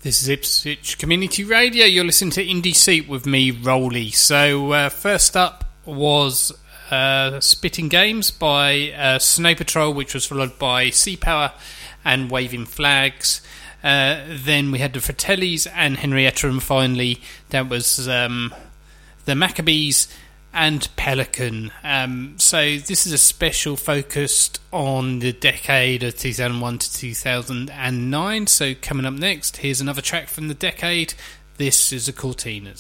This is Ipswich Community Radio. You're listening to Indie Seat with me, Rolly. So first up was Spitting Games by Snow Patrol, which was followed by Sea Power and Waving Flags. Then we had the Fratellis and Henrietta, and finally that was the Maccabees and Pelican. So this is a special focused on the decade of 2001 to 2009. So coming up next, here's another track from the decade. This is the Cortinas.